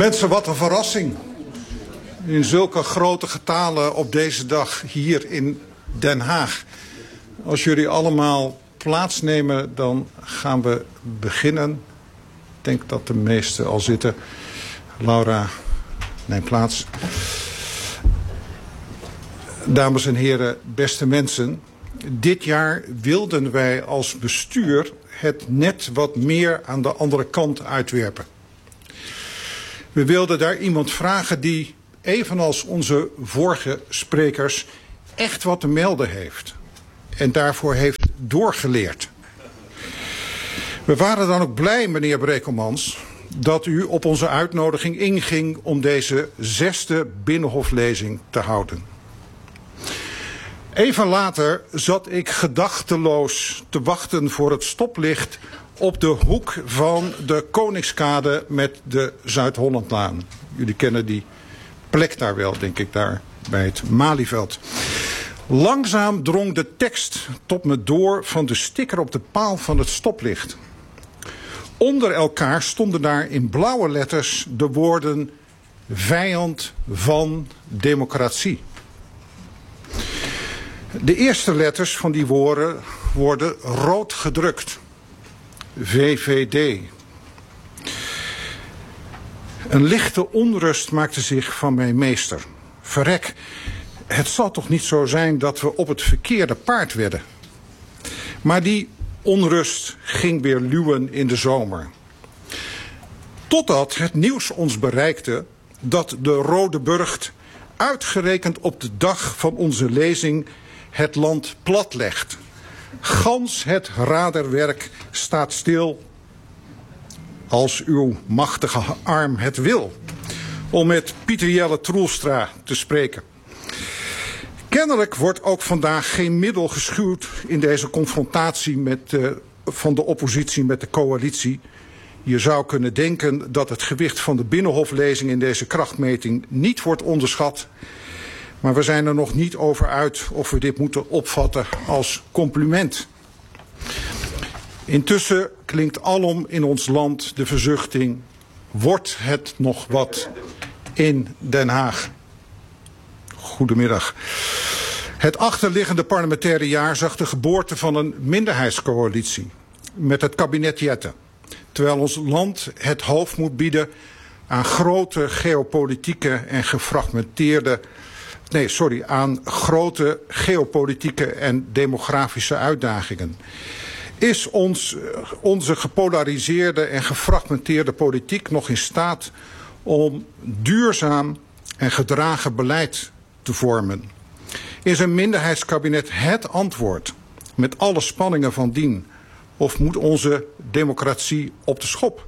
Mensen, wat een verrassing. In zulke grote getalen op deze dag hier in Den Haag. Als jullie allemaal plaatsnemen, dan gaan we beginnen. Ik denk dat de meesten al zitten. Laura, neem plaats. Dames en heren, beste mensen. Dit jaar wilden wij als bestuur het net wat meer aan de andere kant uitwerpen. We wilden daar iemand vragen die, evenals onze vorige sprekers, echt wat te melden heeft. En daarvoor heeft doorgeleerd. We waren dan ook blij, meneer Brekelmans, dat u op onze uitnodiging inging om deze 6e Binnenhoflezing te houden. Even later zat ik gedachteloos te wachten voor het stoplicht op de hoek van de Koningskade met de Zuid-Hollandlaan. Jullie kennen die plek daar wel, denk ik, daar bij het Malieveld. Langzaam drong de tekst tot me door van de sticker op de paal van het stoplicht. Onder elkaar stonden daar in blauwe letters de woorden: vijand van democratie. De eerste letters van die woorden worden rood gedrukt. VVD. Een lichte onrust maakte zich van mijn meester. Verrek, het zal toch niet zo zijn dat we op het verkeerde paard wedden. Maar die onrust ging weer luwen in de zomer. Totdat het nieuws ons bereikte dat de Rode Burcht uitgerekend op de dag van onze lezing het land platlegt. Gans het raderwerk staat stil als uw machtige arm het wil. Om met Pieter Jelle Troelstra te spreken. Kennelijk wordt ook vandaag geen middel geschuwd in deze confrontatie van de oppositie met de coalitie. Je zou kunnen denken dat het gewicht van de Binnenhoflezing in deze krachtmeting niet wordt onderschat. Maar we zijn er nog niet over uit of we dit moeten opvatten als compliment. Intussen klinkt alom in ons land de verzuchting: wordt het nog wat in Den Haag? Goedemiddag. Het achterliggende parlementaire jaar zag de geboorte van een minderheidscoalitie met het kabinet Jette. Terwijl ons land het hoofd moet bieden aan grote geopolitieke en aan grote geopolitieke en demografische uitdagingen. Is onze gepolariseerde en gefragmenteerde politiek nog in staat om duurzaam en gedragen beleid te vormen? Is een minderheidskabinet het antwoord met alle spanningen van dien? Of moet onze democratie op de schop?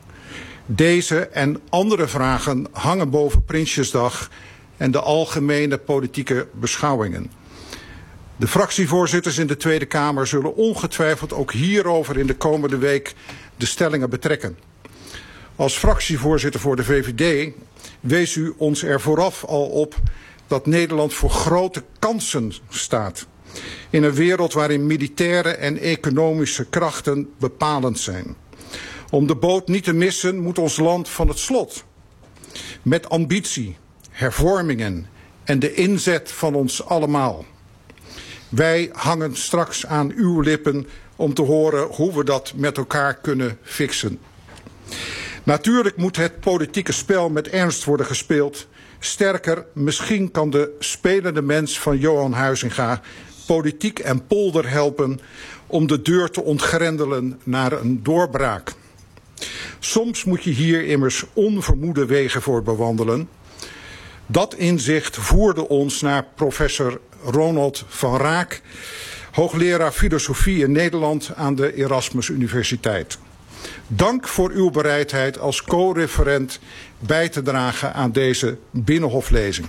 Deze en andere vragen hangen boven Prinsjesdag en de algemene politieke beschouwingen. De fractievoorzitters in de Tweede Kamer zullen ongetwijfeld ook hierover in de komende week de stellingen betrekken. Als fractievoorzitter voor de VVD wees u ons er vooraf al op dat Nederland voor grote kansen staat. In een wereld waarin militaire en economische krachten bepalend zijn. Om de boot niet te missen moet ons land van het slot. Met ambitie, hervormingen en de inzet van ons allemaal. Wij hangen straks aan uw lippen om te horen hoe we dat met elkaar kunnen fixen. Natuurlijk moet het politieke spel met ernst worden gespeeld. Sterker, misschien kan de spelende mens van Johan Huizinga politiek en polder helpen om de deur te ontgrendelen naar een doorbraak. Soms moet je hier immers onvermoede wegen voor bewandelen. Dat inzicht voerde ons naar professor Ronald van Raak, hoogleraar filosofie in Nederland aan de Erasmus Universiteit. Dank voor uw bereidheid als co-referent bij te dragen aan deze Binnenhoflezing.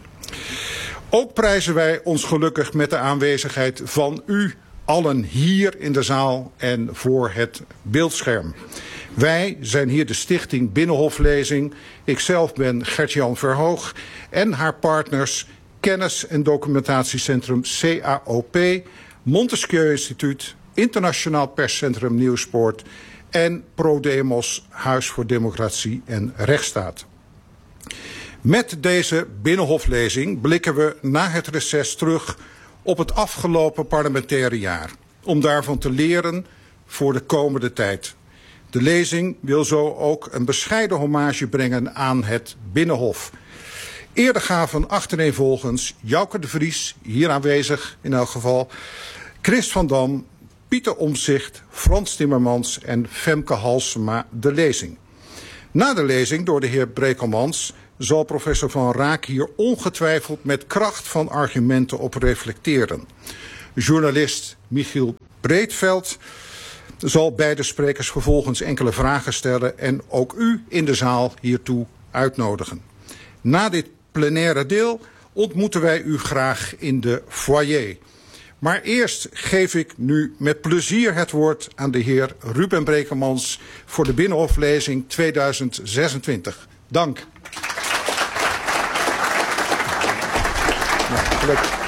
Ook prijzen wij ons gelukkig met de aanwezigheid van u allen hier in de zaal en voor het beeldscherm. Wij zijn hier de stichting Binnenhoflezing. Ikzelf ben Gert-Jan Verhoog en haar partners Kennis- en Documentatiecentrum CAOP, Montesquieu Instituut, Internationaal Perscentrum Nieuwspoort en ProDemos, Huis voor Democratie en Rechtsstaat. Met deze Binnenhoflezing blikken we na het reces terug op het afgelopen parlementaire jaar. Om daarvan te leren voor de komende tijd. De lezing wil zo ook een bescheiden hommage brengen aan het Binnenhof. Eerder gaven achtereenvolgens Jouke de Vries, hier aanwezig in elk geval, Chris van Dam, Pieter Omtzigt, Frans Timmermans en Femke Halsema de lezing. Na de lezing door de heer Brekelmans zal professor Van Raak hier ongetwijfeld met kracht van argumenten op reflecteren. Journalist Michiel Breedveld zal beide sprekers vervolgens enkele vragen stellen en ook u in de zaal hiertoe uitnodigen. Na dit plenaire deel ontmoeten wij u graag in de foyer. Maar eerst geef ik nu met plezier het woord aan de heer Ruben Brekelmans voor de Binnenhoflezing 2026. Dank. Nou,